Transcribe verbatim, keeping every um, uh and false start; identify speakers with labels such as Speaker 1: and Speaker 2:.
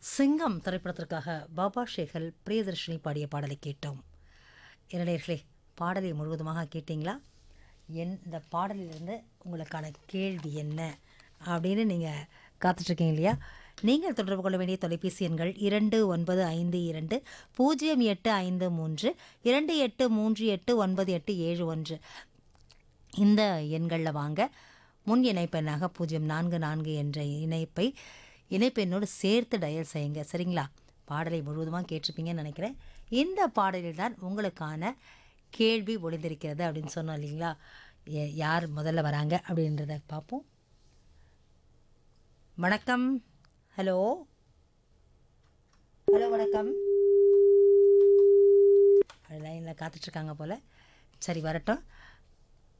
Speaker 1: சிங்கம் திரைப்படத்திற்காக பாபா ஷேகல் பிரியதர்ஷினி பாடிய பாடலை கேட்டோம். இரண்டேர்களே, பாடலை முழுவதுமாக கேட்டிங்களா? என் இந்த பாடலிலிருந்து உங்களுக்கான கேள்வி என்ன அப்படின்னு நீங்கள் காத்துட்ருக்கீங்க இல்லையா? நீங்கள் தொடர்பு கொள்ள வேண்டிய தொலைபேசி எண்கள் இரண்டு ஒன்பது ஐந்து இரண்டு பூஜ்ஜியம் எட்டு ஐந்து மூன்று இரண்டு எட்டு மூன்று எட்டு ஒன்பது எட்டு ஏழு ஒன்று. இந்த எண்களில் வாங்க. முன் இணைப்பெண்ணாக பூஜ்ஜியம் நான்கு நான்கு என்ற இணைப்பை இணைப்பெண்ணோடு சேர்த்து டயல் செய்யுங்க. சரிங்களா? பாடலை முழுவதுமாக கேட்டிருப்பீங்கன்னு நினைக்கிறேன். இந்த பாடலில் தான் உங்களுக்கான கேள்வி ஒளிந்திருக்கிறது அப்படின்னு சொன்னோம் இல்லைங்களா? யார் முதல்ல வராங்க அப்படின்றத பார்ப்போம். வணக்கம். ஹலோ ஹலோ வணக்கம். லைனில் காத்துட்ருக்காங்க போல். சரி, வரட்டும்.